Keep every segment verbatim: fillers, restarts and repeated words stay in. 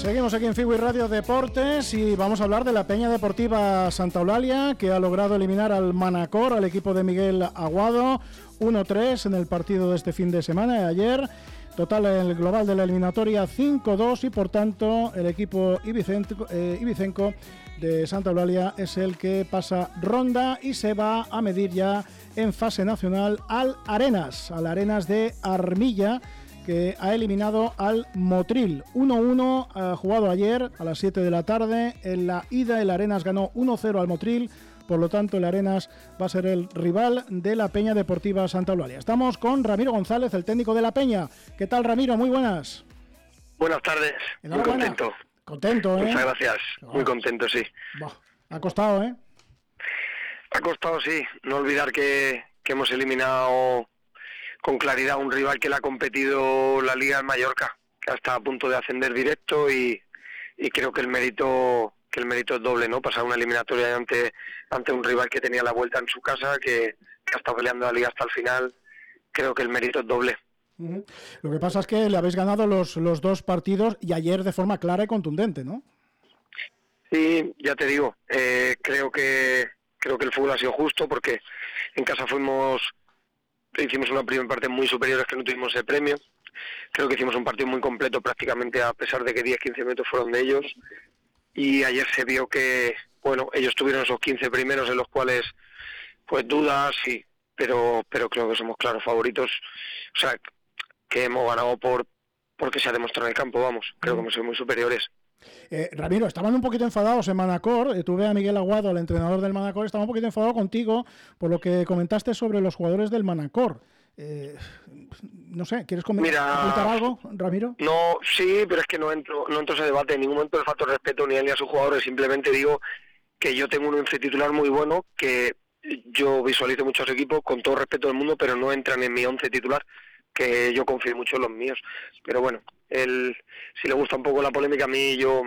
Seguimos aquí en Fibui Radio Deportes y vamos a hablar de la Peña Deportiva Santa Eulalia, que ha logrado eliminar al Manacor, al equipo de Miguel Aguado, uno tres en el partido de este fin de semana de ayer. Total, el global de la eliminatoria cinco dos y por tanto el equipo ibicenco, eh, ibicenco de Santa Eulalia es el que pasa ronda y se va a medir ya en fase nacional al Arenas, al Arenas de Armilla, que ha eliminado al Motril. uno uno ha jugado ayer a las siete de la tarde. En la ida el Arenas ganó uno cero al Motril. Por lo tanto, el Arenas va a ser el rival de la Peña Deportiva Santa Eulalia. Estamos con Ramiro González, el técnico de la Peña. ¿Qué tal, Ramiro? Muy buenas. Buenas tardes. Muy contento. Contento, ¿eh? Muchas gracias. Muy contento, sí. Bah, ha costado, ¿eh? Ha costado, sí. No olvidar que, que hemos eliminado con claridad un rival que le ha competido la Liga en Mallorca, que está a punto de ascender directo y, y creo que el mérito que el mérito es doble, ¿no? Pasar una eliminatoria ante ante un rival que tenía la vuelta en su casa, que, que ha estado peleando la Liga hasta el final. Creo que el mérito es doble. Uh-huh. Lo que pasa es que le habéis ganado los, los dos partidos y ayer de forma clara y contundente, ¿no? Sí, ya te digo, eh, creo que creo que el fútbol ha sido justo porque en casa fuimos hicimos una primera parte muy superior, es que no tuvimos el premio. Creo que hicimos un partido muy completo prácticamente, a pesar de que diez quince minutos fueron de ellos. Y ayer se vio que, bueno, ellos tuvieron esos quince primeros en los cuales, pues dudas, sí, pero pero creo que somos claros favoritos. O sea, que hemos ganado por porque se ha demostrado en el campo, vamos. Creo que hemos sido muy superiores. Eh, Ramiro, estaban un poquito enfadados en Manacor. Eh, tuve a Miguel Aguado, el entrenador del Manacor, estaba un poquito enfadado contigo por lo que comentaste sobre los jugadores del Manacor. Eh, no sé, ¿quieres comentar algo, Ramiro? No, sí, pero es que no entro, no entro en ese debate. En ningún momento le falto respeto ni a él ni a sus jugadores. Simplemente digo que yo tengo un once titular muy bueno, que yo visualizo muchos equipos con todo respeto del mundo, pero no entran en mi once titular, que yo confío mucho en los míos. Pero bueno, él, si le gusta un poco la polémica, a mí yo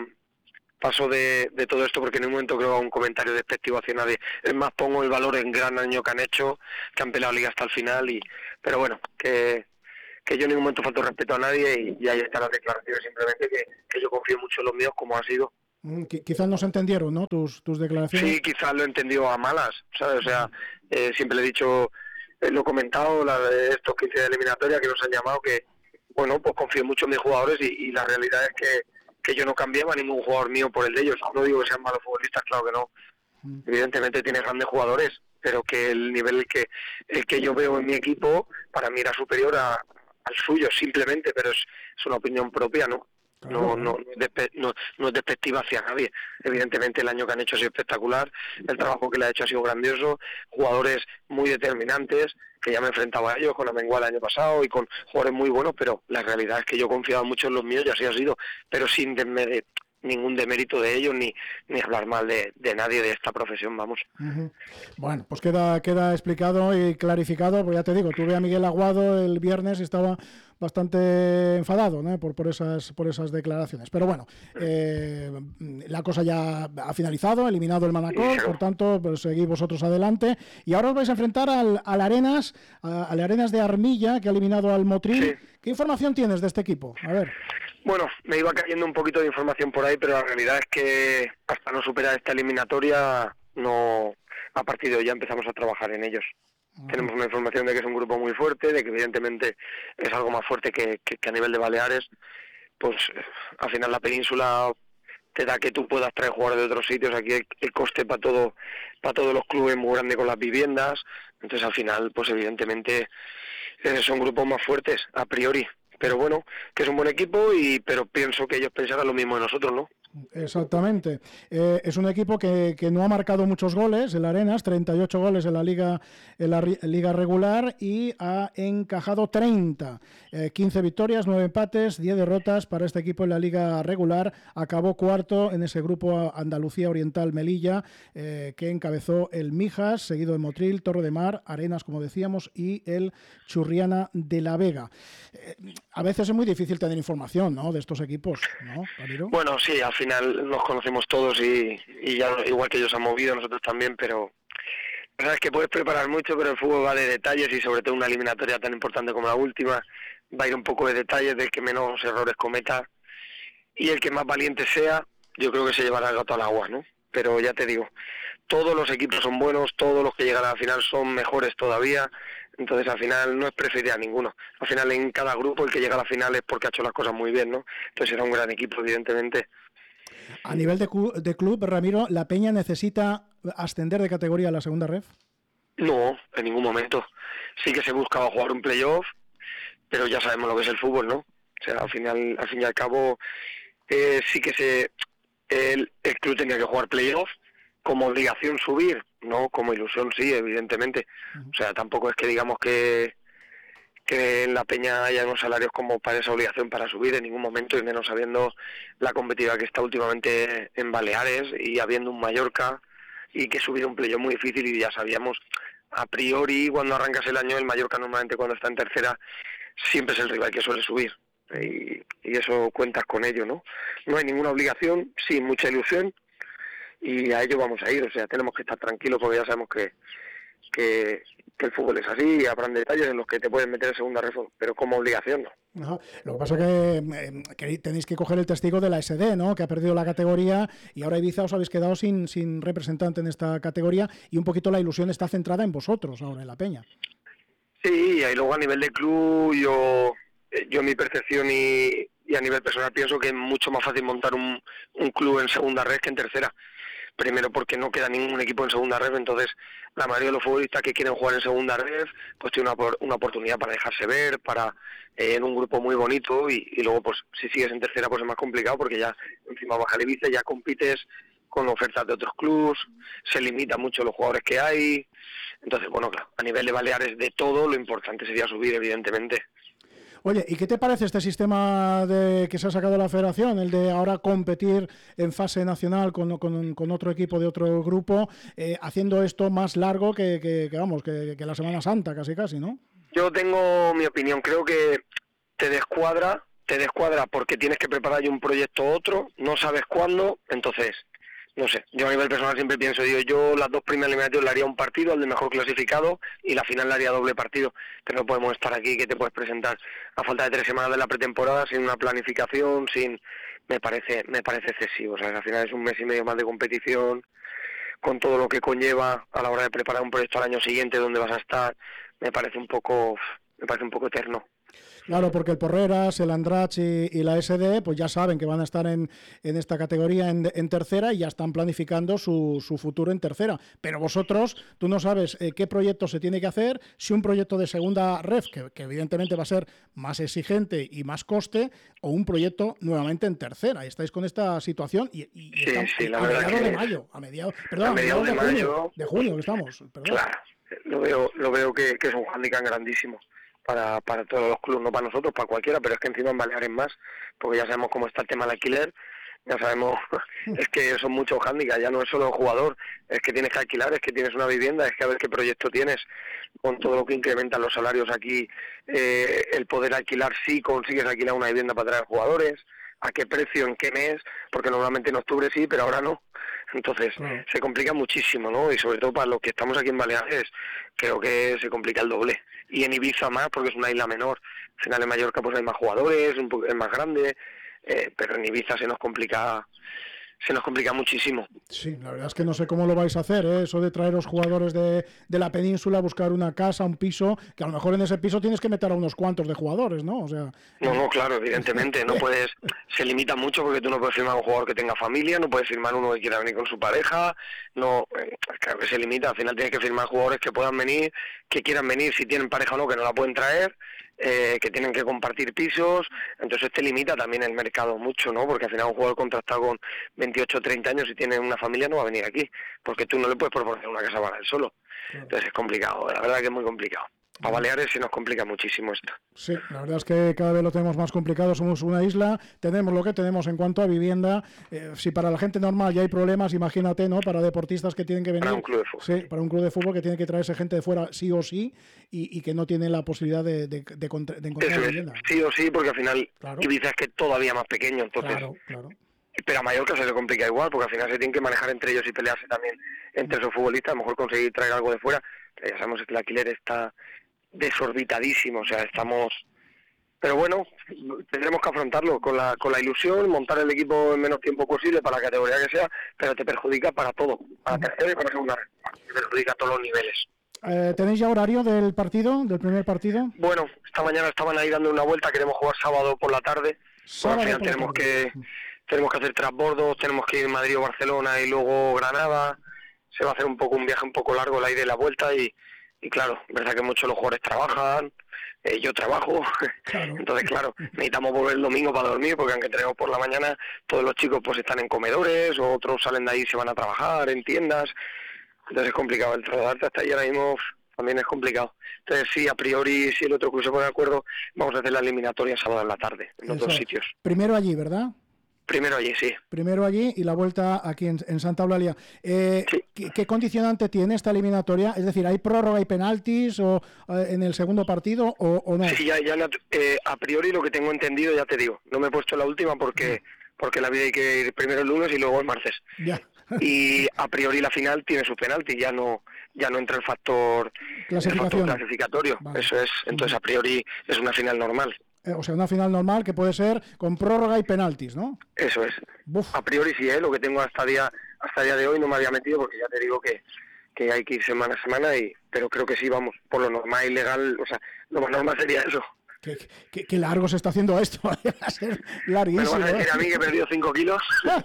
paso de, de todo esto porque en un momento creo que hago un comentario despectivo hacia nadie. Es más, pongo el valor en gran año que han hecho, que han peleado liga hasta el final, y pero bueno, que, que yo en ningún momento falto respeto a nadie y, y ahí están las declaraciones, simplemente que, que yo confío mucho en los míos como ha sido. Mm, quizás no se entendieron, ¿no? Tus, tus declaraciones. Sí, quizás lo he entendido a malas, ¿sabes? O sea, eh, siempre he dicho, eh, lo he comentado, la de estos quince de eliminatoria que nos han llamado, que bueno, pues confío mucho en mis jugadores y, y la realidad es que que yo no cambiaba a ningún jugador mío por el de ellos. No digo que sean malos futbolistas, claro que no. Mm. Evidentemente tiene grandes jugadores, pero que el nivel que el que yo veo en mi equipo, para mí era superior a, al suyo, simplemente, pero es, es una opinión propia, ¿no? Claro. No, no, no, es despe, no, no es despectiva hacia nadie. Evidentemente el año que han hecho ha sido espectacular, el trabajo que le ha hecho ha sido grandioso, jugadores muy determinantes, que ya me enfrentaba a ellos con la Mengual el año pasado y con jugadores muy buenos, pero la realidad es que yo confiaba mucho en los míos y así ha sido, pero sin de, ningún demérito de ellos ni, ni hablar mal de, de nadie de esta profesión, vamos. Uh-huh. Bueno, pues queda queda explicado y clarificado, porque ya te digo, tuve a Miguel Aguado el viernes y estaba bastante enfadado, ¿no? por, por, esas, por esas declaraciones. Pero bueno, eh, la cosa ya ha finalizado, eliminado el Manacor, sí, por tanto, pues seguís vosotros adelante. Y ahora os vais a enfrentar al, al Arenas, a, al Arenas de Armilla, que ha eliminado al Motril. Sí. ¿Qué información tienes de este equipo? A ver. Bueno, me iba cayendo un poquito de información por ahí, pero la realidad es que hasta no superar esta eliminatoria, no, a partir de hoy ya empezamos a trabajar en ellos. Tenemos una información de que es un grupo muy fuerte, de que evidentemente es algo más fuerte que, que, que a nivel de Baleares. Pues al final la península te da que tú puedas traer jugadores de otros sitios. Aquí el, el coste para todo para todos los clubes es muy grande con las viviendas. Entonces al final, pues evidentemente eh, son grupos más fuertes a priori. Pero bueno, que es un buen equipo, y pero pienso que ellos pensarán lo mismo de nosotros, ¿no? Exactamente. Eh, es un equipo que, que no ha marcado muchos goles, el Arenas, treinta y ocho goles en la liga en la liga regular, y ha encajado treinta, eh, quince victorias, nueve empates, diez derrotas para este equipo en la liga regular. Acabó cuarto en ese grupo Andalucía Oriental Melilla, eh, que encabezó el Mijas, seguido de Motril, Torre de Mar, Arenas, como decíamos, y el Churriana de la Vega. Eh, a veces es muy difícil tener información, ¿no?, de estos equipos, ¿no, Ramiro? Bueno, sí, al final nos conocemos todos y, y ya igual que ellos han movido, nosotros también, pero sabes que puedes preparar mucho, pero el fútbol va de detalles, y sobre todo una eliminatoria tan importante como la última va a ir un poco de detalles, de que menos errores cometa, y el que más valiente sea, yo creo que se llevará el gato al agua, ¿no? Pero ya te digo, todos los equipos son buenos, todos los que llegan a la final son mejores todavía, entonces al final no es preferir a ninguno. Al final en cada grupo el que llega a la final es porque ha hecho las cosas muy bien, ¿no? Entonces será un gran equipo, evidentemente. A nivel de, cu- de club, Ramiro, ¿la Peña necesita ascender de categoría a la segunda ref? No, en ningún momento. Sí que se buscaba jugar un playoff, pero ya sabemos lo que es el fútbol, ¿no? O sea, al final, al fin y al cabo, eh, sí que se el, el club tenía que jugar playoff, como obligación subir, no como ilusión sí, evidentemente. O sea, tampoco es que digamos que que en la Peña haya unos salarios como para esa obligación para subir en ningún momento, y menos sabiendo la competitiva que está últimamente en Baleares y habiendo un Mallorca, y que subir un playoff muy difícil, y ya sabíamos a priori cuando arrancas el año el Mallorca normalmente cuando está en tercera siempre es el rival que suele subir, y, y eso cuentas con ello, ¿no? No hay ninguna obligación, sí, mucha ilusión, y a ello vamos a ir, o sea, tenemos que estar tranquilos porque ya sabemos que que, que el fútbol es así, y habrán detalles en los que te pueden meter en segunda red, pero como obligación no. Ajá. Lo que pasa es que, eh, que tenéis que coger el testigo de la S D, ¿no? Que ha perdido la categoría y ahora Ibiza os habéis quedado sin, sin representante en esta categoría, y un poquito la ilusión está centrada en vosotros ahora, en la Peña. Sí, y luego a nivel de club, yo, yo en mi percepción y, y a nivel personal pienso que es mucho más fácil montar un, un club en segunda red que en tercera. Primero porque no queda ningún equipo en segunda red, entonces la mayoría de los futbolistas que quieren jugar en segunda red pues tiene una, una oportunidad para dejarse ver, para eh, en un grupo muy bonito, y, y luego pues si sigues en tercera pues es más complicado porque ya encima baja el Ibiza, ya compites con ofertas de otros clubes, se limitan mucho los jugadores que hay, entonces bueno, claro, a nivel de Baleares de todo lo importante sería subir evidentemente. Oye, ¿y qué te parece este sistema de que se ha sacado la federación, el de ahora competir en fase nacional con, con, con otro equipo de otro grupo, eh, haciendo esto más largo que, que, que vamos, que, que la Semana Santa casi casi, ¿no? Yo tengo mi opinión, creo que te descuadra, te descuadra porque tienes que preparar ya un proyecto u otro, no sabes cuándo, entonces, no sé, yo a nivel personal siempre pienso, digo, yo las dos primeras eliminatorias le haría un partido al de mejor clasificado y la final le haría doble partido, pero no podemos estar aquí que te puedes presentar a falta de tres semanas de la pretemporada sin una planificación, sin, me parece, me parece excesivo, o sea, al final es un mes y medio más de competición, con todo lo que conlleva a la hora de preparar un proyecto al año siguiente donde vas a estar, me parece un poco, me parece un poco eterno. Claro, porque el Porreras, el Andratx y, y la S D, pues ya saben que van a estar en, en esta categoría en, en tercera y ya están planificando su, su futuro en tercera. Pero vosotros, tú no sabes eh, qué proyecto se tiene que hacer, si un proyecto de segunda ref, que, que evidentemente va a ser más exigente y más coste, o un proyecto nuevamente en tercera. Y estáis con esta situación y, y sí, estamos sí, la a verdad mediados que de mayo, a mediados, perdón, a a mediados de, de junio, mayo, de junio que estamos. Perdón. Claro, lo veo, lo veo que, que es un hándicap grandísimo para, para todos los clubes, no para nosotros, para cualquiera, pero es que encima en Baleares más, porque ya sabemos cómo está el tema del alquiler, ya sabemos, es que son muchos hándicaps, ya no es solo el jugador, es que tienes que alquilar, es que tienes una vivienda, es que a ver qué proyecto tienes, con todo lo que incrementan los salarios aquí, eh, el poder alquilar, si consigues alquilar una vivienda para traer jugadores, a qué precio, en qué mes, porque normalmente en octubre sí, pero ahora no. Entonces claro, se complica muchísimo, ¿no? Y sobre todo para los que estamos aquí en Baleares, creo que se complica el doble. Y en Ibiza más, porque es una isla menor. Al final en Mallorca pues hay más jugadores, un poco, es más grande, eh, pero en Ibiza se nos complica se nos complica muchísimo. Sí, la verdad es que no sé cómo lo vais a hacer, ¿eh? Eso de traer los jugadores de, de la península, buscar una casa, un piso, que a lo mejor en ese piso tienes que meter a unos cuantos de jugadores, ¿no? O sea... No, no, claro, evidentemente, no puedes, se limita mucho porque tú no puedes firmar a un jugador que tenga familia, no puedes firmar uno que quiera venir con su pareja, no, claro que se limita, al final tienes que firmar jugadores que puedan venir, que quieran venir, si tienen pareja o no, que no la pueden traer, eh, que tienen que compartir pisos, entonces te limita también el mercado mucho, ¿no? Porque al final un jugador contratado con veintiocho o treinta años y tiene una familia no va a venir aquí, porque tú no le puedes proporcionar una casa para él solo, claro. Entonces es complicado, la verdad que es muy complicado. A Baleares se nos complica muchísimo esto. Sí, la verdad es que cada vez lo tenemos más complicado, somos una isla, tenemos lo que tenemos en cuanto a vivienda, eh, si para la gente normal ya hay problemas, imagínate, ¿no? Para deportistas que tienen que venir. Para un club de fútbol. Sí, para un club de fútbol que tiene que traerse gente de fuera sí o sí y, y que no tiene la posibilidad de, de, de, de encontrar Eso vivienda. Es, sí o sí, porque al final claro. Ibiza es que es todavía más pequeño, entonces... Claro, claro. Pero a Mallorca se le complica igual, porque al final se tienen que manejar entre ellos y pelearse también entre esos futbolistas, a lo mejor conseguir traer algo de fuera, pero ya sabemos que el alquiler está desorbitadísimo, o sea, estamos pero bueno, tendremos que afrontarlo con la con la ilusión, montar el equipo en menos tiempo posible para la categoría que sea, pero te perjudica para todo, para tercera y para segunda, te perjudica a todos los niveles. Eh, ¿Tenéis ya horario del partido, del primer partido? Bueno, esta mañana estaban ahí dando una vuelta, queremos jugar sábado por la tarde, Sábado al final por la tenemos tarde. que tenemos que hacer transbordos, tenemos que ir a Madrid o Barcelona y luego Granada, se va a hacer un poco un viaje un poco largo la ida y la vuelta y, y claro, verdad que muchos los jugadores trabajan, eh, yo trabajo, Claro. Entonces claro, necesitamos volver el domingo para dormir porque aunque tenemos por la mañana, todos los chicos pues están en comedores o otros salen de ahí y se van a trabajar en tiendas, entonces es complicado, el trasladarte hasta ahí ahora mismo también es complicado. Entonces sí, a priori, si el otro club se pone de acuerdo, vamos a hacer la eliminatoria sábado en la tarde, en los Eso. dos sitios. Primero allí, ¿verdad? Primero allí, sí. Primero allí y la vuelta aquí en, en Santa Eulalia. Eh, Sí. ¿qué, ¿Qué condicionante tiene esta eliminatoria? Es decir, ¿hay prórroga y penaltis o eh, en el segundo partido o, o no? Sí, ya, ya nat- eh, a priori lo que tengo entendido, ya te digo, no me he puesto la última porque porque la vida hay que ir primero el lunes y luego el martes. Ya. Y a priori la final tiene su penalti, ya no ya no entra el factor, el Clasificación. factor clasificatorio, Vale. eso es, entonces a priori es una final normal, Eh, o sea, una final normal que puede ser con prórroga y penaltis, ¿no? eso es. Buf. A priori sí, ¿eh? Lo que tengo hasta día hasta día de hoy no me había metido porque ya te digo que, que hay que ir semana a semana, y pero creo que sí, vamos, por lo normal y legal, o sea, lo más normal sería eso. Qué, qué- qué largo se está haciendo esto. Va a ser ¿Me larguísimo. lo vas a decir ¿eh? a mí que he perdido cinco kilos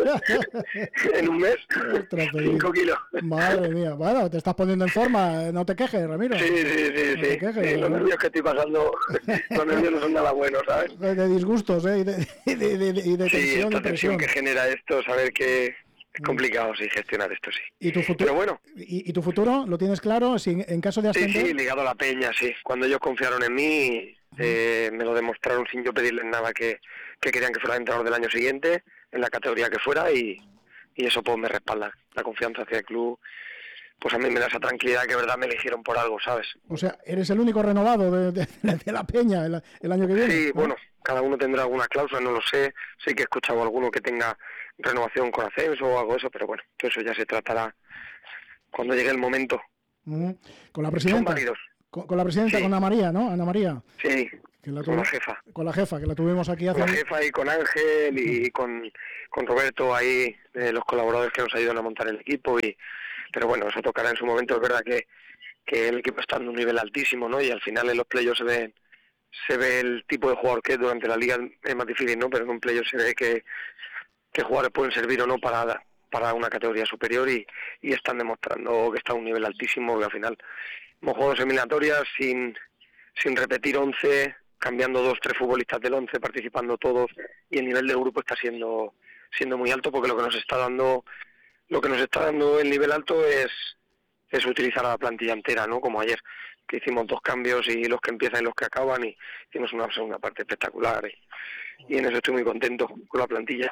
en un mes? Ostras, Pedrito. cinco kilos. Madre mía. Bueno, te estás poniendo en forma. No te quejes, Ramiro. Sí, sí, sí, No te sí. quejes, Sí, los ¿no? nervios que estoy pasando, los nervios no son nada buenos, ¿sabes? De, de disgustos, ¿eh? Y de, y de, de- de- y de Sí, tensión y esta presión. tensión que genera esto, saber que es complicado, sí, gestionar esto, sí. ¿Y tu futuro? Pero bueno, ¿Y, y tu futuro? ¿Lo tienes claro? Si en, en caso de sí, ascender. sí, ligado a la peña, sí. Cuando ellos confiaron en mí, eh, me lo demostraron sin yo pedirles nada, que, que querían que fuera entrenador del año siguiente, en la categoría que fuera, y, y eso pues me respalda. La confianza hacia el club, pues a mí me da esa tranquilidad que de verdad me eligieron por algo, ¿sabes? O sea, eres el único renovado de, de- de la peña el, el año que viene. Sí, ¿no? bueno, cada uno tendrá alguna cláusula, no lo sé. Sí que he escuchado alguno que tenga renovación con ascenso o algo de eso, pero bueno, todo eso ya se tratará cuando llegue el momento. Ujú. Con la Son presidenta. válidos. Con, con la presidenta, Sí. con Ana María, ¿no? Ana María. Sí, Que la con la tuvi- jefa. Con la jefa, que la tuvimos aquí hace. Con la jefa y con Ángel y con, con Roberto ahí, eh, los colaboradores que nos ayudan a montar el equipo. y Pero bueno, eso tocará en su momento. Es verdad que, que el equipo está en un nivel altísimo, ¿no? Y al final en los playoffs se ve, se ve el tipo de jugador que es. Durante la liga es más difícil, ¿no? Pero en un playoff se ve que, que jugadores pueden servir o no para, para una categoría superior, y, y están demostrando que está a un nivel altísimo, que al final hemos jugado dos eliminatorias sin, sin repetir once, cambiando dos, tres futbolistas del once, participando todos, y el nivel del grupo está siendo siendo muy alto, porque lo que nos está dando lo que nos está dando el nivel alto es es utilizar a la plantilla entera, ¿no? Como ayer, que hicimos dos cambios, y los que empiezan y los que acaban, y hicimos una segunda parte espectacular, y, y en eso estoy muy contento con la plantilla.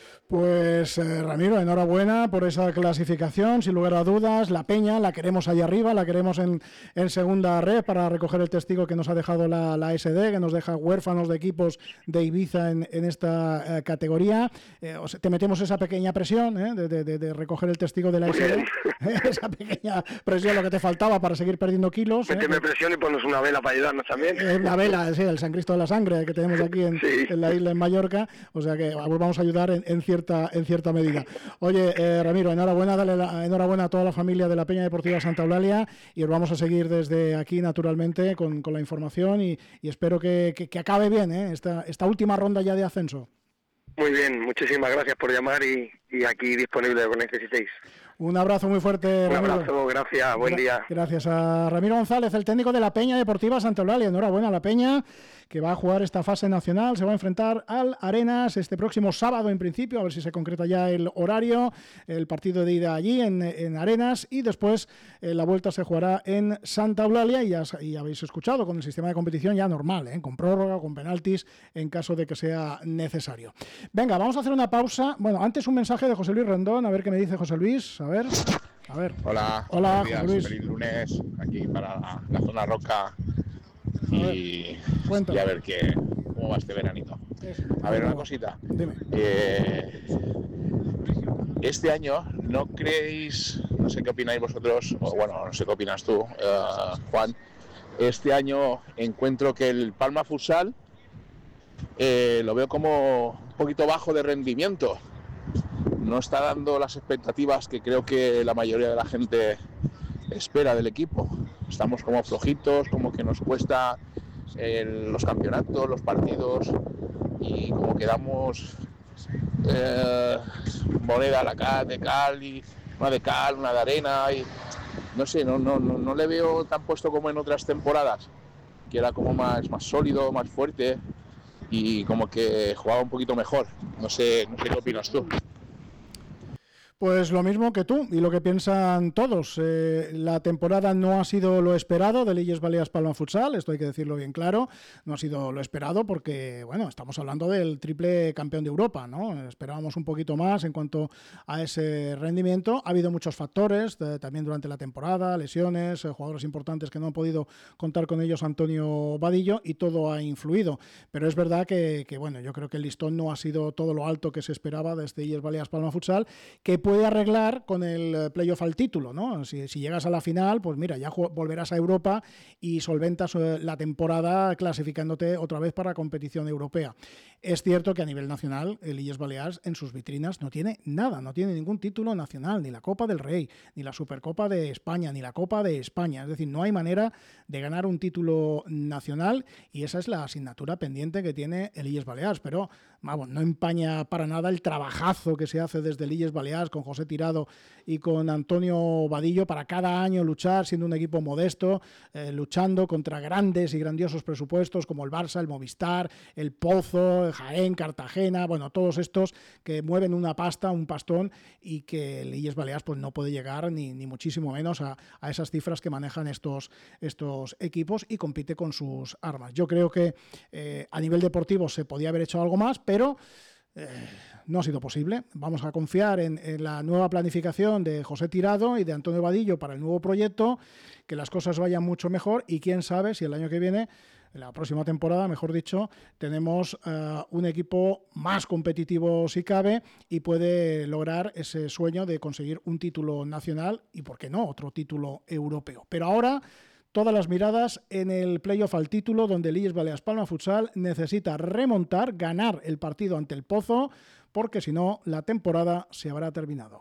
Pues eh, Ramiro, enhorabuena por esa clasificación, sin lugar a dudas. La Peña la queremos allá arriba, la queremos en, en segunda red para recoger el testigo que nos ha dejado la, la S D, que nos deja huérfanos de equipos de Ibiza en, en esta eh, categoría. Eh, o sea, te metemos esa pequeña presión eh, de, de, de recoger el testigo de la Muy S D. bien. Esa pequeña presión, lo que te faltaba para seguir perdiendo kilos. Méteme eh. presión y ponnos una vela para ayudarnos también. Eh, la vela, sí, el San Cristo de la Sangre que tenemos aquí en, Sí. en la isla en Mallorca, o sea que pues, vamos a ayudar en, en cierta en cierta medida. Oye, eh, Ramiro, enhorabuena, dale la, enhorabuena a toda la familia de la Peña Deportiva Santa Eulalia, y os vamos a seguir desde aquí naturalmente con, con la información, y, y espero que, que, que acabe bien ¿eh? esta, esta última ronda ya de ascenso. Muy bien, muchísimas gracias por llamar, y, y aquí disponible lo que necesitéis. Un abrazo muy fuerte, Un Ramiro. abrazo, gracias, buen Gra- día. Gracias a Ramiro González, el técnico de la Peña Deportiva Santa Eulalia. Enhorabuena a la Peña, que va a jugar esta fase nacional. Se va a enfrentar al Arenas este próximo sábado, en principio, a ver si se concreta ya el horario. El partido de ida allí en, en Arenas, y después eh, la vuelta se jugará en Santa Eulalia. Y ya, y ya habéis escuchado, con el sistema de competición ya normal, ¿eh? Con prórroga, con penaltis, en caso de que sea necesario. Venga, vamos a hacer una pausa. Bueno, antes un mensaje de José Luis Rendón, a ver qué me dice José Luis. A ver. A ver. Hola, Hola, buenos días, José Luis. feliz lunes aquí para la, la zona roca y, cuéntame. y a ver qué, cómo va este veranito. Eso. A ver, una cosita. Dime. Eh, este año, ¿no creéis, no sé qué opináis vosotros, o bueno, no sé qué opinas tú, eh, Juan, este año encuentro que el Palma Futsal eh, lo veo como un poquito bajo de rendimiento. No está dando las expectativas que creo que la mayoría de la gente espera del equipo. Estamos como flojitos, como que nos cuesta eh, los campeonatos, los partidos, y como que damos eh, moneda a la cal, de cal, y una de cal, una de arena, y no sé, no, no, no, no le veo tan puesto como en otras temporadas, que era como más, más sólido, más fuerte, y como que jugaba un poquito mejor. No sé, no sé qué opinas tú. Pues lo mismo que tú y lo que piensan todos. Eh, la temporada no ha sido lo esperado del Illes Balears Palma Futsal, esto hay que decirlo bien claro. No ha sido lo esperado porque, bueno, estamos hablando del triple campeón de Europa, ¿no? Esperábamos un poquito más en cuanto a ese rendimiento. Ha habido muchos factores de, también durante la temporada, lesiones, eh, jugadores importantes que no han podido contar con ellos, Antonio Vadillo, y todo ha influido. Pero es verdad que, que bueno, yo creo que el listón no ha sido todo lo alto que se esperaba de este Illes Balears Palma Futsal, que puede arreglar con el playoff al título, ¿no? Si, si llegas a la final, pues mira, ya volverás a Europa y solventas la temporada clasificándote otra vez para competición europea. Es cierto que a nivel nacional el Illes Balears en sus vitrinas no tiene nada, no tiene ningún título nacional, ni la Copa del Rey, ni la Supercopa de España, ni la Copa de España. Es decir, no hay manera de ganar un título nacional y esa es la asignatura pendiente que tiene el Illes Balears, pero vamos, no empaña para nada el trabajazo que se hace desde el Illes Balears con José Tirado y con Antonio Vadillo para cada año luchar, siendo un equipo modesto, eh, luchando contra grandes y grandiosos presupuestos como el Barça, el Movistar, el Pozo, el Jaén, Cartagena, bueno, todos estos que mueven una pasta, un pastón, y que el Illes Balears pues no puede llegar ni, ni muchísimo menos a, a esas cifras que manejan estos, estos equipos, y compite con sus armas. Yo creo que eh, a nivel deportivo se podía haber hecho algo más, pero Eh, no ha sido posible. Vamos a confiar en, en la nueva planificación de José Tirado y de Antonio Vadillo para el nuevo proyecto, que las cosas vayan mucho mejor, y quién sabe si el año que viene, la próxima temporada, mejor dicho, tenemos uh, un equipo más competitivo si cabe y puede lograr ese sueño de conseguir un título nacional y, ¿por qué no?, otro título europeo. Pero ahora todas las miradas en el playoff al título, donde el Illes Balears Palma Futsal necesita remontar, ganar el partido ante el Pozo, porque si no, la temporada se habrá terminado.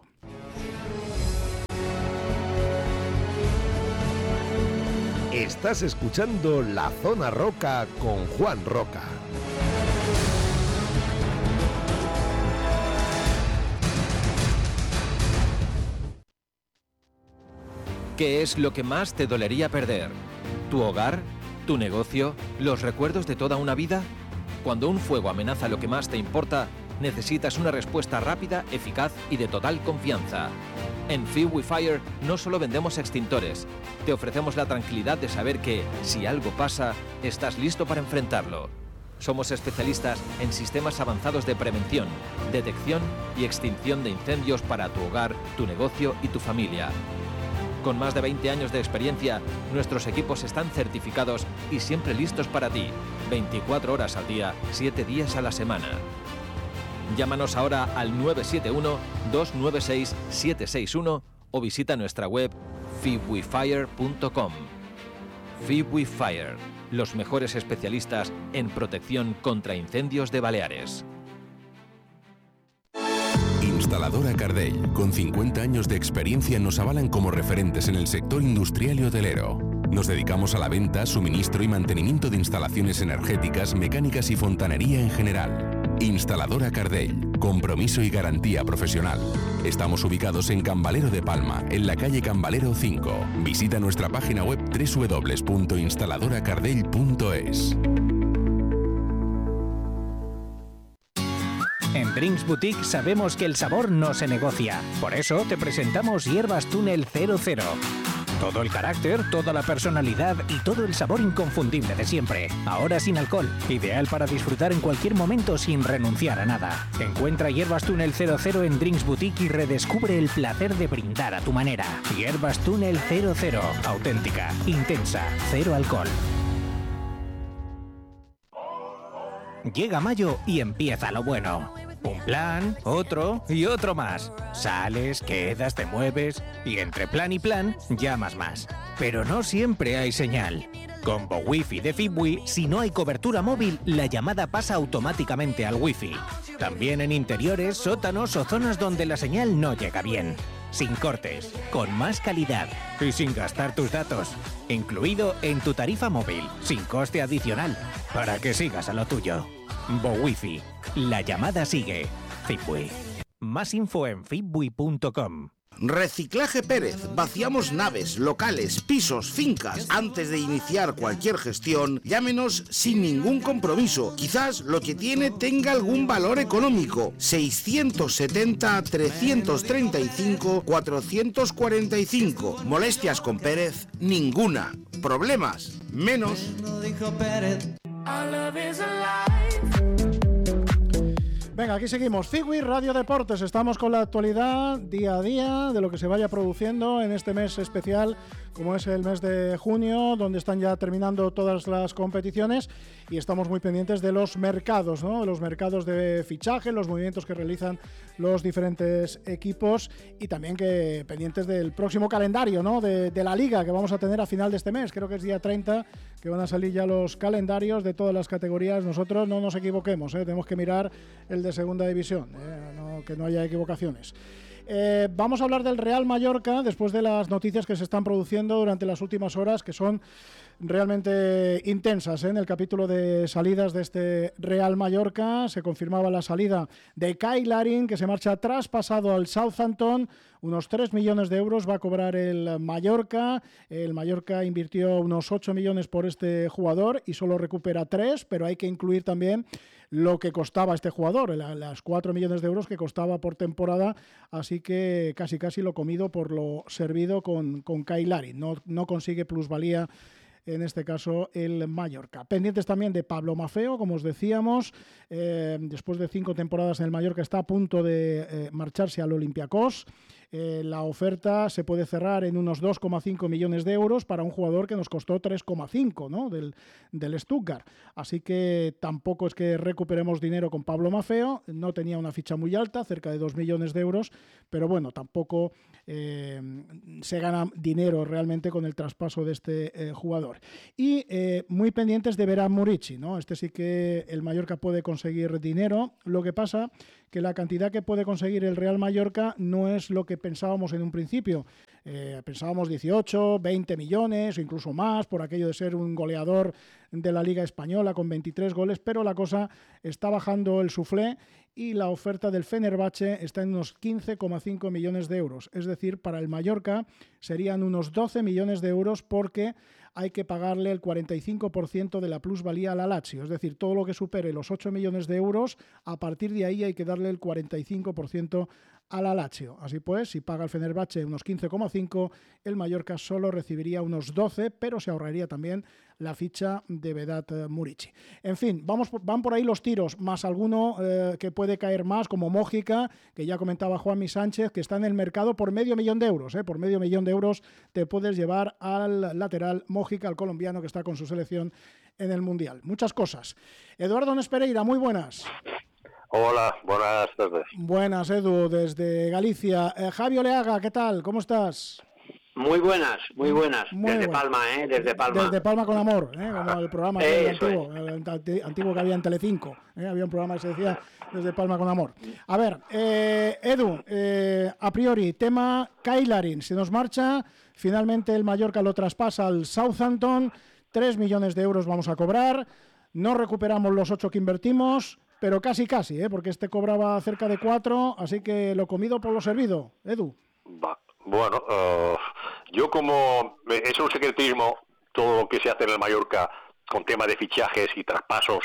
Estás escuchando La Zona Roca con Juan Roca. ¿Qué es lo que más te dolería perder? ¿Tu hogar? ¿Tu negocio? ¿Los recuerdos de toda una vida? Cuando un fuego amenaza lo que más te importa, necesitas una respuesta rápida, eficaz y de total confianza. En FeedWeFire no solo vendemos extintores, te ofrecemos la tranquilidad de saber que, si algo pasa, estás listo para enfrentarlo. Somos especialistas en sistemas avanzados de prevención, detección y extinción de incendios para tu hogar, tu negocio y tu familia. Con más de veinte años de experiencia, nuestros equipos están certificados y siempre listos para ti, veinticuatro horas al día, siete días a la semana. Llámanos ahora al nueve siete uno, dos nueve seis, siete seis uno o visita nuestra web feedwefire punto com. FeedWeFire, los mejores especialistas en protección contra incendios de Baleares. Instaladora Cardell, con cincuenta años de experiencia, nos avalan como referentes en el sector industrial y hotelero. Nos dedicamos a la venta, suministro y mantenimiento de instalaciones energéticas, mecánicas y fontanería en general. Instaladora Cardell, compromiso y garantía profesional. Estamos ubicados en Cambalero de Palma, en la calle Cambalero cinco. Visita nuestra página web doble u doble u doble u punto instaladora cardell punto es. En Drinks Boutique sabemos que el sabor no se negocia. Por eso te presentamos Hierbas Túnel cero cero. Todo el carácter, toda la personalidad y todo el sabor inconfundible de siempre. Ahora sin alcohol. Ideal para disfrutar en cualquier momento sin renunciar a nada. Encuentra Hierbas Túnel cero cero en Drinks Boutique y redescubre el placer de brindar a tu manera. Hierbas Túnel cero cero. Auténtica, intensa, cero alcohol. Llega mayo y empieza lo bueno. Un plan, otro y otro más. Sales, quedas, te mueves y entre plan y plan llamas más. Pero no siempre hay señal. Con BoWiFi de Fitbui, si no hay cobertura móvil, la llamada pasa automáticamente al Wi-Fi. También en interiores, sótanos o zonas donde la señal no llega bien. Sin cortes, con más calidad y sin gastar tus datos. Incluido en tu tarifa móvil, sin coste adicional, para que sigas a lo tuyo. BoWiFi, la llamada sigue. Fitbui. Más info en fitbui punto com. Reciclaje Pérez. Vaciamos naves, locales, pisos, fincas. Antes de iniciar cualquier gestión, llámenos sin ningún compromiso. Quizás lo que tiene tenga algún valor económico. seiscientos setenta, trescientos treinta y cinco, cuatrocientos cuarenta y cinco. Molestias con Pérez, ninguna. Problemas, menos. Venga, aquí seguimos. Fitbui Radio Deportes. Estamos con la actualidad día a día de lo que se vaya produciendo en este mes especial, como es el mes de junio, donde están ya terminando todas las competiciones y estamos muy pendientes de los mercados, ¿no? De los mercados de fichaje, los movimientos que realizan los diferentes equipos y también que pendientes del próximo calendario, ¿no? De, de la liga que vamos a tener a final de este mes. Creo que es día treinta que van a salir ya los calendarios de todas las categorías. Nosotros no nos equivoquemos, ¿eh? Tenemos que mirar el de segunda división, ¿eh? No, que no haya equivocaciones. Eh, vamos a hablar del Real Mallorca después de las noticias que se están produciendo durante las últimas horas, que son realmente intensas, ¿eh? En el capítulo de salidas de este Real Mallorca se confirmaba la salida de Kyle Larin, que se marcha traspasado al Southampton. Unos tres millones de euros va a cobrar el Mallorca. El Mallorca invirtió unos ocho millones por este jugador y solo recupera tres, pero hay que incluir también lo que costaba este jugador, la, las cuatro millones de euros que costaba por temporada, así que casi casi lo comido por lo servido con, con Kyle Larin. No, no consigue plusvalía en este caso el Mallorca. Pendientes también de Pablo Maffeo, como os decíamos, eh, después de cinco temporadas en el Mallorca está a punto de eh, marcharse al Olympiacos. Eh, la oferta se puede cerrar en unos dos coma cinco millones de euros para un jugador que nos costó tres coma cinco, ¿no? del, del Stuttgart. Así que tampoco es que recuperemos dinero con Pablo Maffeo, no tenía una ficha muy alta, cerca de dos millones de euros, pero bueno, tampoco eh, se gana dinero realmente con el traspaso de este eh, jugador. Y eh, muy pendientes de Veran Murici, ¿no? Este sí que el Mallorca puede conseguir dinero, lo que pasa que la cantidad que puede conseguir el Real Mallorca no es lo que pensábamos en un principio. Eh, pensábamos dieciocho, veinte millones o incluso más por aquello de ser un goleador de la Liga Española con veintitrés goles, pero la cosa está bajando el suflé y la oferta del Fenerbahce está en unos quince coma cinco millones de euros. Es decir, para el Mallorca serían unos doce millones de euros porque hay que pagarle el cuarenta y cinco por ciento de la plusvalía a la Lazio. Es decir, todo lo que supere los ocho millones de euros, a partir de ahí hay que darle el cuarenta y cinco por ciento a la Lazio. Así pues, si paga el Fenerbahce unos quince coma cinco, el Mallorca solo recibiría unos doce, pero se ahorraría también la ficha de Vedat Murici. En fin, vamos, van por ahí los tiros, más alguno eh, que puede caer más, como Mójica, que ya comentaba Juanmi Sánchez, que está en el mercado por medio millón de euros. Eh, por medio millón de euros te puedes llevar al lateral Mójica, al colombiano que está con su selección en el Mundial. Muchas cosas. Eduardo Nespereira, muy buenas. Hola, buenas tardes. Buenas, Edu, desde Galicia. Eh, Javi Oleaga, ¿qué tal? ¿Cómo estás? Muy buenas, muy buenas. Muy desde buenas. Palma, ¿eh? Desde Palma. Desde Palma con amor, ¿eh? Como el programa Eh, el antiguo, el antiguo que había en Telecinco. ¿eh? Había un programa que se decía Desde Palma con amor. A ver, eh, Edu, eh, a priori, tema Kyle Larin. Se nos marcha, finalmente el Mallorca lo traspasa al Southampton. tres millones de euros vamos a cobrar. No recuperamos los ocho que invertimos, pero casi casi, ¿eh? Porque este cobraba cerca de cuatro, así que lo comido por lo servido. Edu. Va. Bueno, uh, yo como es un secretismo todo lo que se hace en el Mallorca con tema de fichajes y traspasos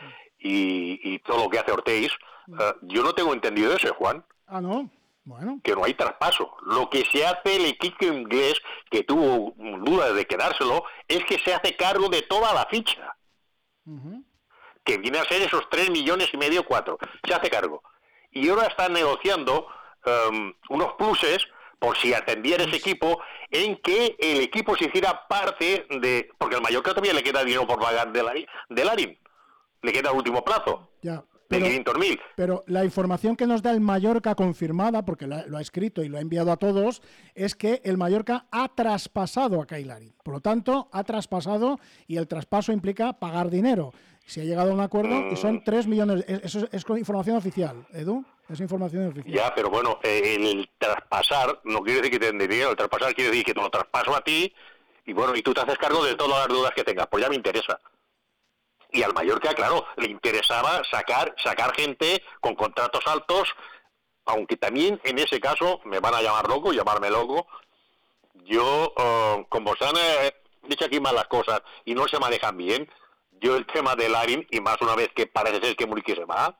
y, y todo lo que hace Ortiz, uh, yo no tengo entendido eso, Juan. Ah, ¿no? Bueno. Que no hay traspaso. Lo que se hace el equipo inglés, que tuvo dudas de quedárselo, es que se hace cargo de toda la ficha. Uh-huh. Que viene a ser esos tres millones y medio, cuatro. Se hace cargo. Y ahora están negociando um, unos pluses por si atendiera ese equipo, en que el equipo se hiciera parte de... Porque al Mallorca todavía le queda dinero por pagar de, la, de Larin. Le queda el último plazo. Ya. de quinientos mil. Pero la información que nos da el Mallorca confirmada, porque lo ha, lo ha escrito y lo ha enviado a todos, es que el Mallorca ha traspasado a Kyle Larin. Por lo tanto, ha traspasado y el traspaso implica pagar dinero. Se ha llegado a un acuerdo mm. y son tres millones. Eso es, es información oficial, Edu. Es información oficial. Ya, pero bueno, eh, el traspasar no quiere decir que te den dinero. El traspasar quiere decir que te lo traspaso a ti y bueno, y tú te haces cargo de todas las dudas que tengas. Pues ya me interesa. Y al Mallorca, claro, le interesaba sacar sacar gente con contratos altos, aunque también en ese caso me van a llamar loco, llamarme loco. Yo, uh, como se han eh, dicho aquí mal las cosas y no se manejan bien, yo el tema de Larin, y más una vez que parece ser que Muriqui se va,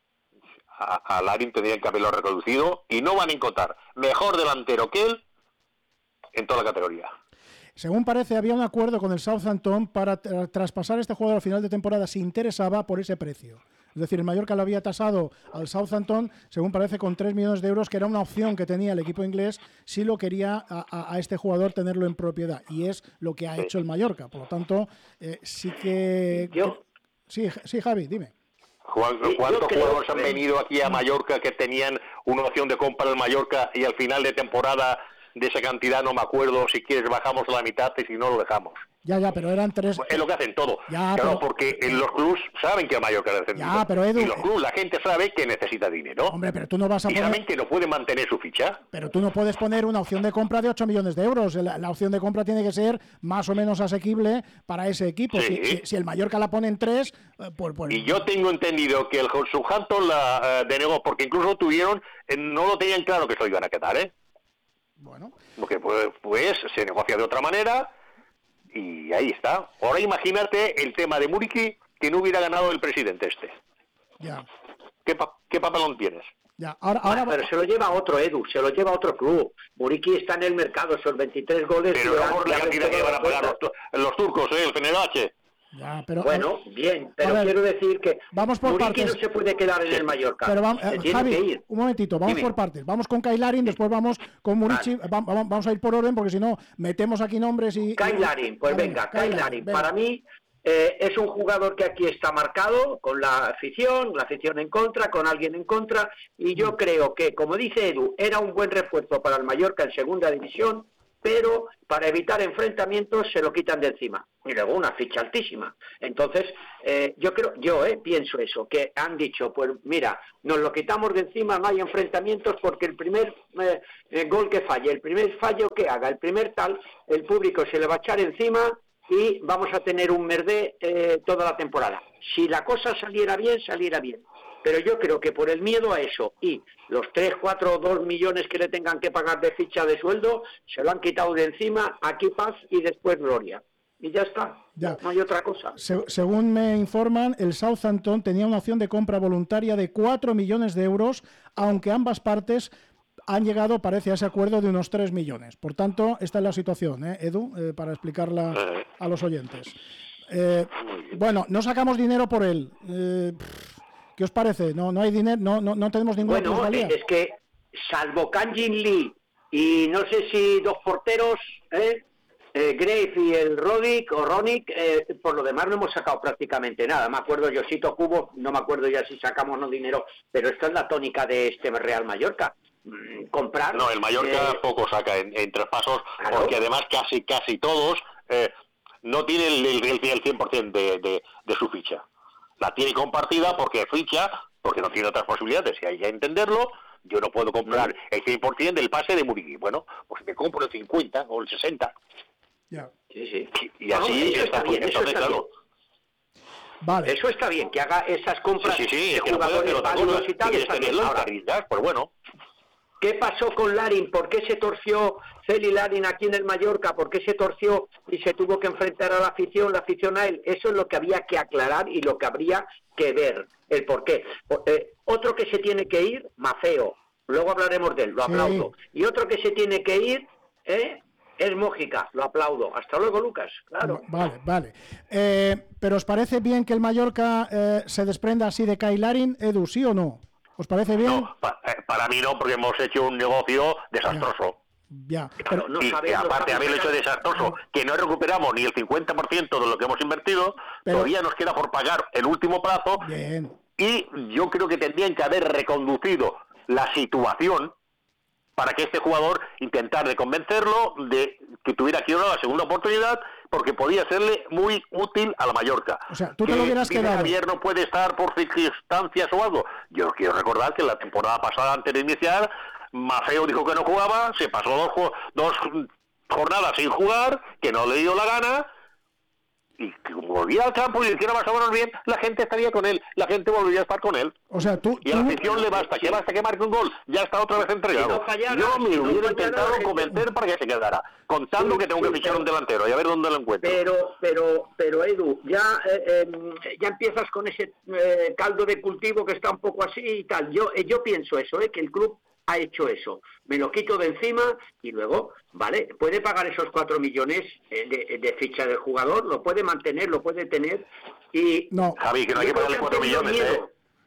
a, a Larin tendrían que haberlo reconducido y no van a encontrar mejor delantero que él en toda la categoría. Según parece, había un acuerdo con el Southampton para tra- traspasar a este jugador al final de temporada si interesaba por ese precio. Es decir, el Mallorca lo había tasado al Southampton, según parece, con tres millones de euros, que era una opción que tenía el equipo inglés si lo quería a, a, a este jugador tenerlo en propiedad. Y es lo que ha sí. hecho el Mallorca. Por lo tanto, eh, sí que... Yo... Sí, sí, Javi, dime. Juan, ¿cuántos jugadores han venido aquí a Mallorca que tenían una opción de compra del Mallorca y al final de temporada... de esa cantidad no me acuerdo, si quieres bajamos a la mitad y si no lo dejamos? Ya, ya, pero eran tres... Es lo que hacen todo. Ya, claro, pero... porque en los clubs saben que el Mallorca es descendido. Ya, pero Edu... Y los clubs, la gente sabe que necesita dinero. Hombre, pero tú no vas a y poner... saben que no pueden mantener su ficha. Pero tú no puedes poner una opción de compra de ocho millones de euros. La, la opción de compra tiene que ser más o menos asequible para ese equipo. Sí. Si, si, si el Mallorca la pone en tres, pues... pues... Y yo tengo entendido que el Southampton la uh, denegó, porque incluso tuvieron... Eh, no lo tenían claro que se lo iban a quedar, ¿eh? Bueno. Porque pues, pues se negocia de otra manera y ahí está. Ahora imagínate el tema de Muriqui que no hubiera ganado el presidente este. Ya. ¿Qué, pa- qué papelón tienes? Ya, ahora, ahora... Pero se lo lleva otro Edu, se lo lleva otro club. Muriqui está en el mercado, esos veintitrés goles... Pero no por la cantidad que van a pagar los, los turcos, ¿eh? El Fenerbahce. Ya, pero, bueno, bien, pero ver, quiero decir que vamos por Muriqui partes. no se puede quedar en el Mallorca. Pero vamos, eh, tiene Javi, que ir. un momentito, vamos Dime. por partes. Vamos con Kyle Larin, después vamos con Muriqui. Vale. Va, va, vamos a ir por orden porque si no metemos aquí nombres y... Kyle Larin, pues venga, Kyle Larin. Para mí eh, es un jugador que aquí está marcado con la afición, la afición en contra, con alguien en contra, y yo creo que, como dice Edu, era un buen refuerzo para el Mallorca en segunda división, pero para evitar enfrentamientos se lo quitan de encima. Y luego una ficha altísima. Entonces, eh, yo creo, yo eh, pienso eso, que han dicho, pues mira, nos lo quitamos de encima, no hay enfrentamientos porque el primer eh, el gol que falle, el primer fallo que haga, el primer tal, el público se le va a echar encima y vamos a tener un merdé eh, toda la temporada. Si la cosa saliera bien, saliera bien. Pero yo creo que por el miedo a eso y los tres, cuatro o dos millones que le tengan que pagar de ficha de sueldo, se lo han quitado de encima, aquí paz y después gloria. Y ya está, ya. No hay otra cosa. Se, según me informan, el Southampton tenía una opción de compra voluntaria de cuatro millones de euros, aunque ambas partes han llegado, parece, a ese acuerdo de unos tres millones. Por tanto, esta es la situación, ¿eh, Edu? Eh, para explicarla a los oyentes. Eh, bueno, no sacamos dinero por él. Eh, ¿Qué os parece? No, no hay dinero, no, no, no tenemos ninguna bueno, plusvalía. Es que salvo Kang-Jin Lee y no sé si dos porteros, ¿eh? eh, Grave y el Rodic o Ronick, eh, por lo demás no hemos sacado prácticamente nada. Me acuerdo Josito Cubo, no me acuerdo ya si sacamos no dinero, pero esta es la tónica de este Real Mallorca. Mm, comprar. No, el Mallorca eh, poco saca en, en traspasos, claro. Porque además casi casi todos eh, no tienen el, el, el cien por ciento de, de, de su ficha. La tiene compartida porque ficha, porque no tiene otras posibilidades, y hay que entenderlo. Yo no puedo comprar el cien por ciento del pase de Muriqui. Bueno, pues me compro el cincuenta o el sesenta. Ya. Sí, sí. Y, y así no, eso está, está bien, entonces, eso está claro. bien. Vale. Eso está bien, que haga esas compras sí, sí, sí, de es que jugadores no válidos y tal. Y Está bien. ahora, Ahora, pues bueno. ¿qué pasó con Larin? ¿Por qué se torció Celi Larin aquí en el Mallorca? ¿Por qué se torció y se tuvo que enfrentar a la afición, la afición a él? Eso es lo que había que aclarar y lo que habría que ver, el por qué. Eh, otro que se tiene que ir, Mafeo. Luego hablaremos de él, lo aplaudo. Sí. Y otro que se tiene que ir, ¿eh? Es Mójica, lo aplaudo. Hasta luego, Lucas, claro. Vale, vale. Eh, ¿Pero os parece bien que el Mallorca eh, se desprenda así de Kyle Larin, Edu, sí o no? ¿Os parece bien? No, pa, eh, para mí no, porque hemos hecho un negocio desastroso. Ya. ya. Claro, no y sabes, aparte de haberlo hecho desastroso, que no recuperamos ni el cincuenta por ciento de lo que hemos invertido, pero, todavía nos queda por pagar el último plazo. Bien. y yo creo que tendrían que haber reconducido la situación para que este jugador intentara de convencerlo de que tuviera que ir a la segunda oportunidad, porque podía serle muy útil a la Mallorca. O sea, tú te lo hubieras quedado. Javier no puede estar por circunstancias o algo. Yo quiero recordar que la temporada pasada, antes de iniciar, Mafeo dijo que no jugaba, se pasó dos, dos jornadas sin jugar, que no le dio la gana, y que como volvía al campo y le hiciera más o menos bien, la gente estaría con él, la gente volvería a estar con él. O sea, tú... Y a la afición le basta, que basta que marque un gol, ya está otra vez entregado. Si no fallara, Yo me si hubiera no intentado fallara, convencer para que se quedara, contando sí, que tengo sí, que fichar pero, un delantero y a ver dónde lo encuentro. Pero, pero, pero Edu, ya, eh, eh, ya empiezas con ese eh, caldo de cultivo que está un poco así y tal. Yo, eh, yo pienso eso, eh, que el club ha hecho eso, me lo quito de encima y luego, vale, puede pagar esos cuatro millones de, de ficha del jugador, lo puede mantener, lo puede tener y... No, Javi, que no hay que pagarle cuatro millones, ¿eh?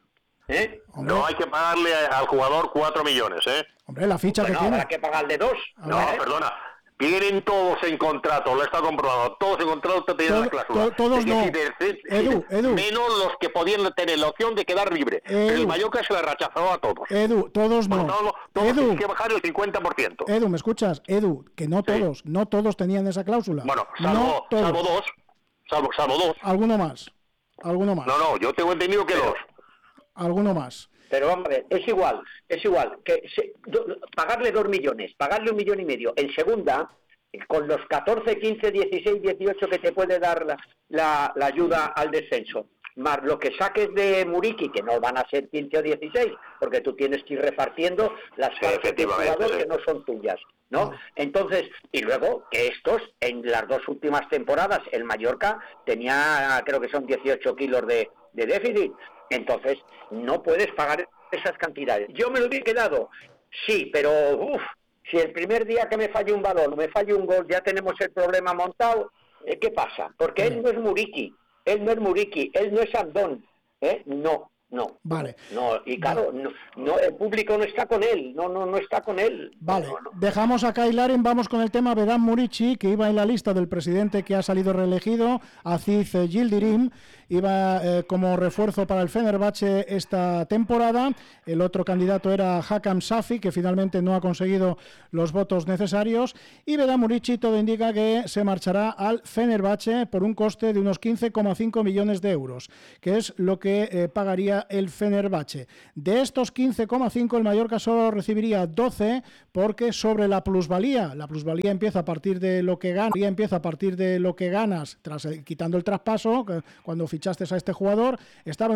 ¿Eh? No hay que pagarle al jugador cuatro millones, ¿eh? Hombre, la ficha bueno, que tiene. Habrá que pagarle dos. No, ¿eh? Perdona. Tienen todos en contrato, lo está comprobado, todos en contrato tienen la cláusula. To, todos no. Edu, Edu. Menos los que podían tener la opción de quedar libre. Edu. Pero el Mallorca se la rechazó a todos. Edu, todos no. Bueno, todos todos Edu. tienen que bajar el cincuenta por ciento. Edu, ¿me escuchas? Edu, que no todos, sí. no todos tenían esa cláusula. Bueno, salvo, no salvo dos, salvo, salvo dos. ¿Alguno más? ¿Alguno más? No, no, yo tengo entendido que Pero, dos. ¿Alguno más? Pero vamos a ver, es igual, es igual. que se, do, Pagarle dos millones, pagarle un millón y medio en segunda... con los catorce, quince, dieciséis, dieciocho que te puede dar la, la, la ayuda al descenso, más lo que saques de Muriqui, que no van a ser quince o dieciséis, porque tú tienes que ir repartiendo las sí, partes del jugador sí. que no son tuyas, ¿no? Entonces, y luego que estos, en las dos últimas temporadas, el Mallorca tenía, creo que son dieciocho kilos de, de déficit, entonces no puedes pagar esas cantidades. Yo me lo hubiera quedado, sí, pero uff, si el primer día que me falle un balón, me falle un gol, ya tenemos el problema montado, ¿eh? ¿Qué pasa? Porque él no es Muriqui, él no es Muriqui, él no es Andón, ¿eh? No, no. Vale. No, y claro, vale. no, no, el público no está con él, no, no, no está con él. Vale, no, no. Dejamos a Kai Larin, vamos con el tema Vedan Muriqi, que iba en la lista del presidente que ha salido reelegido, Aziz Yildirim, iba eh, como refuerzo para el Fenerbahce esta temporada. El otro candidato era Hakam Safi, que finalmente no ha conseguido los votos necesarios, y Vedan Muriqi todo indica que se marchará al Fenerbahce por un coste de unos quince coma cinco millones de euros, que es lo que eh, pagaría el Fenerbahce. De estos quince coma cinco, el Mallorca solo recibiría doce, porque sobre la plusvalía, la plusvalía empieza a partir de lo que ganas, empieza a partir de lo que ganas, tras quitando el traspaso, que cuando fichaste a este jugador, estaban